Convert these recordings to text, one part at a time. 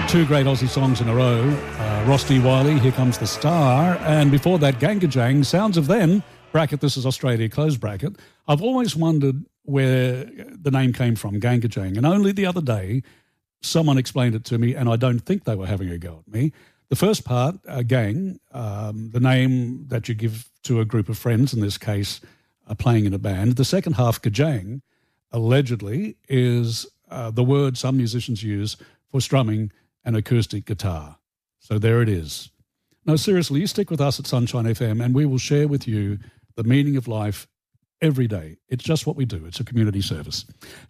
Two great Aussie songs in a row. Ross D. Wiley, Here Comes the Star. And before that, Gangajang, Sounds of Then, bracket, this is Australia, close bracket. I've always wondered where the name came from, Gangajang. And only the other day, someone explained it to me, and I don't think they were having a go at me. The first part, gang, the name that you give to a group of friends, in this case, playing in a band. The second half, Gajang, allegedly, is the word some musicians use for strumming an acoustic guitar. So there it is. No, seriously, you stick with us at Sunshine FM and we will share with you the meaning of life every day. It's just what we do. It's a community service.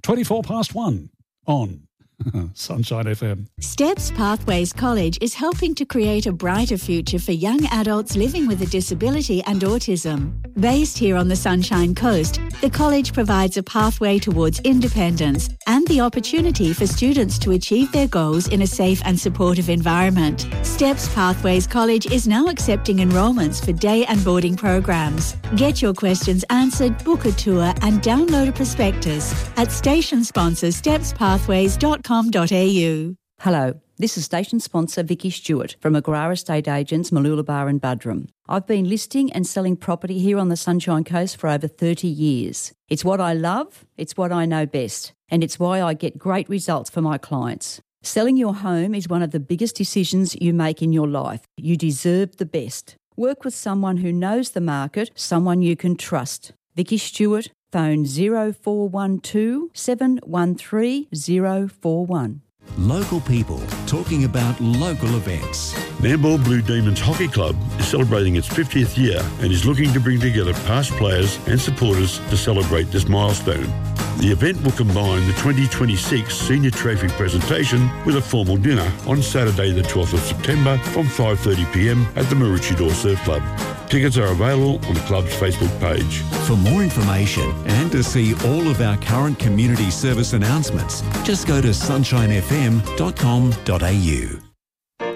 1 on Sunshine FM. Steps Pathways College is helping to create a brighter future for young adults living with a disability and autism. Based here on the Sunshine Coast, the college provides a pathway towards independence and the opportunity for students to achieve their goals in a safe and supportive environment. Steps Pathways College is now accepting enrolments for day and boarding programs. Get your questions answered, book a tour and download a prospectus at station sponsor stepspathways.com.au. Hello, this is station sponsor Vicky Stewart from Agrara Estate Agents, Mooloolaba and Buderim. I've been listing and selling property here on the Sunshine Coast for over 30 years. It's what I love, it's what I know best, and it's why I get great results for my clients. Selling your home is one of the biggest decisions you make in your life. You deserve the best. Work with someone who knows the market, someone you can trust. Vicky Stewart, phone 0412 713 041. Local people talking about local events. Nambour Blue Demons Hockey Club is celebrating its 50th year and is looking to bring together past players and supporters to celebrate this milestone. The event will combine the 2026 Senior Trophy presentation with a formal dinner on Saturday the 12th of September from 5:30pm at the Maroochydore Surf Club. Tickets are available on the club's Facebook page. For more information and to see all of our current community service announcements, just go to sunshinefm.com.au.